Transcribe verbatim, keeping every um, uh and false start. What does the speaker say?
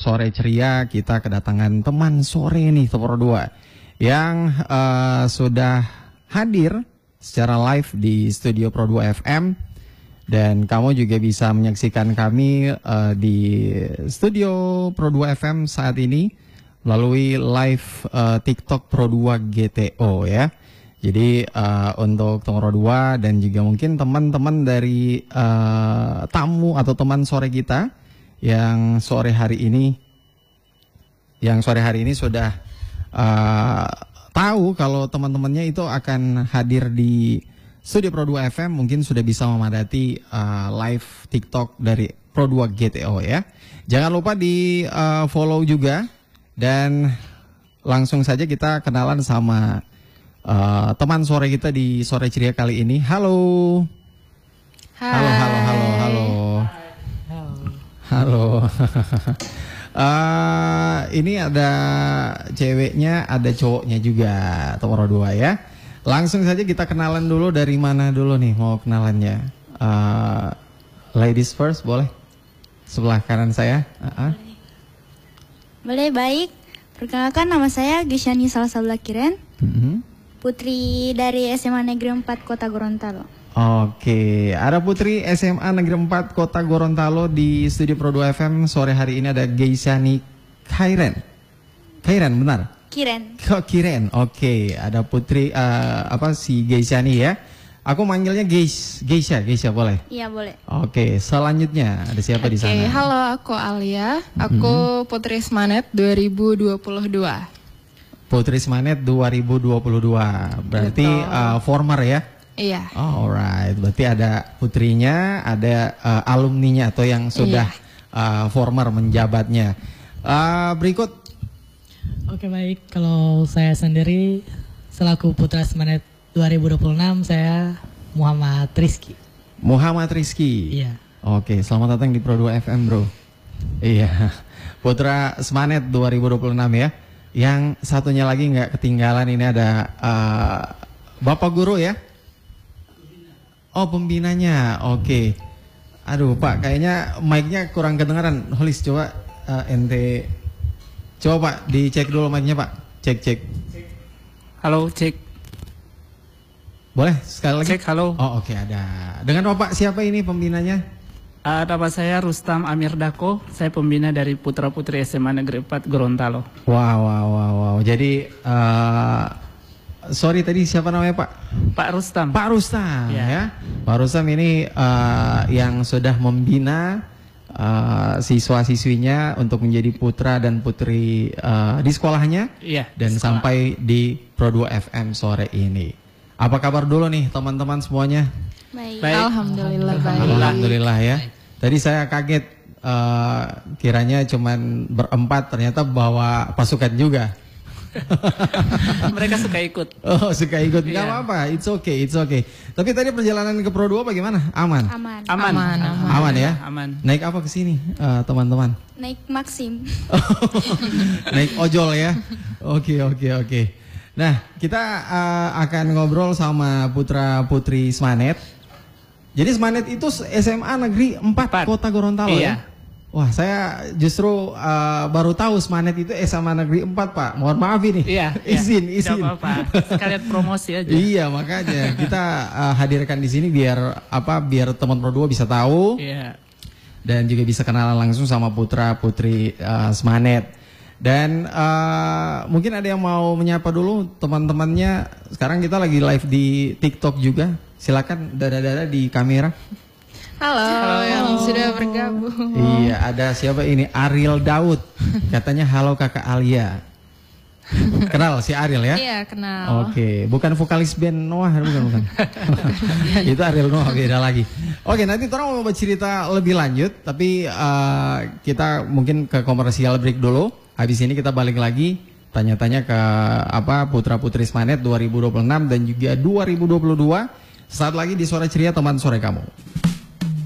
sore ceria kita kedatangan teman sore nih Pro dua yang uh, sudah hadir secara live di studio Pro dua F M, dan kamu juga bisa menyaksikan kami uh, di studio Pro dua F M saat ini melalui live uh, TikTok Pro dua G T O ya. Jadi uh, untuk Pro dua dan juga mungkin teman-teman dari uh, tamu atau teman sore kita yang sore hari ini yang sore hari ini sudah uh, tahu kalau teman-temannya itu akan hadir di studio Pro dua F M, mungkin sudah bisa memadati uh, live TikTok dari Pro dua G T O ya. Jangan lupa di uh, follow juga, dan langsung saja kita kenalan sama Uh, teman sore kita di sore ceria kali ini. Halo. Hai. Halo, halo, halo, halo. Halo. uh, ini ada ceweknya, ada cowoknya juga, Pro dua ya. Langsung saja kita kenalan dulu. Dari mana dulu nih mau kenalannya? Uh, ladies first, boleh? Sebelah kanan saya. Uh-uh. Boleh, baik. Perkenalkan, nama saya Gisyani Salsabila Kiren. Mm-hmm. Putri dari S M A Negeri empat Kota Gorontalo. Oke, ada Putri S M A Negeri empat Kota Gorontalo di studio Pro dua F M. Sore hari ini ada Gisyani Kairen. Kairen benar? Kiren. Kok Kiren? Oke, ada Putri uh, apa si Gisyani ya. Aku manggilnya Geis, Geisha, Geisha boleh? Iya, boleh. Oke, selanjutnya ada siapa Oke, di sana? Oke, halo, aku Alia. Aku mm-hmm. Putri Smanet dua ribu dua puluh dua. Putri Smanet dua ribu dua puluh dua, berarti uh, former ya? Iya. Oh, alright, berarti ada putrinya, ada uh, alumninya atau yang sudah iya. uh, former menjabatnya. Uh, berikut. Oke, baik, kalau saya sendiri selaku Putra Smanet dua ribu dua puluh enam, saya Muhammad Rizky. Muhammad Rizky. Iya. Oke, selamat datang di Pro dua F M, bro. Iya, Putra Smanet dua ribu dua puluh enam ya. Yang satunya lagi nggak ketinggalan, ini ada uh, Bapak Guru ya? Oh, pembinanya, oke. Okay. Aduh Pak, kayaknya mic-nya kurang kedengaran. Holis, coba uh, ente, coba Pak, dicek dulu mic-nya Pak. Cek, cek. Halo, cek. Boleh sekali lagi? Cek, halo. Oh oke, okay, ada. Dengan Bapak siapa ini pembinanya? Uh, nama saya Rustam Amir Dako, saya pembina dari Putra Putri S M A Negeri empat Gorontalo. Wow, wow, wow, wow. Jadi, uh, sorry tadi siapa namanya Pak? Pak Rustam. Pak Rustam ya. ya. Pak Rustam ini uh, yang sudah membina uh, siswa-siswinya untuk menjadi putra dan putri uh, di sekolahnya. Iya. Dan sekolah. Sampai di Pro dua F M sore ini. Apa kabar dulu nih teman-teman semuanya? Baik. Baik. Alhamdulillah, baik. Alhamdulillah ya. Tadi saya kaget uh, kiranya cuman berempat, ternyata bawa pasukan juga. Mereka suka ikut. Oh, suka ikut. Gak yeah. apa-apa, it's okay, it's okay. Tapi tadi perjalanan ke Pro dua bagaimana? Aman? Aman. Aman. Aman, aman. Aman ya? Aman. Naik apa ke sini uh, teman-teman? Naik Maxim. Naik ojol ya? Oke, oke, oke. Nah, kita uh, akan ngobrol sama putra-putri Smanet. Jadi Smanet itu S M A Negeri empat Kota Gorontalo iya. ya? Wah, saya justru uh, baru tahu Smanet itu S M A Negeri empat, Pak. Mohon maaf ini. Iya. izin, iya. izin. Tidak apa-apa. Sekalian promosi aja. Iya, makanya kita uh, hadirkan di sini biar apa? Biar teman Pro dua bisa tahu. Iya. Dan juga bisa kenalan langsung sama putra putri uh, Smanet. Dan uh, mungkin ada yang mau menyapa dulu teman-temannya. Sekarang kita lagi live di TikTok juga. Silakan dada-dada di kamera. Halo, halo yang sudah bergabung. Iya, ada siapa ini? Ariel Daud. Katanya halo Kakak Alia. Kenal si Ariel ya? Iya, kenal. Oke, bukan vokalis band Noah, bukan bukan. Itu Ariel Noah, beda lagi. Oke, nanti orang mau bercerita lebih lanjut, tapi uh, kita mungkin ke komersial break dulu. Habis ini kita balik lagi tanya-tanya ke apa Putra Putri Smanet dua ribu dua puluh enam dan juga dua ribu dua puluh dua. Saat lagi di Sore Ceria teman sore kamu.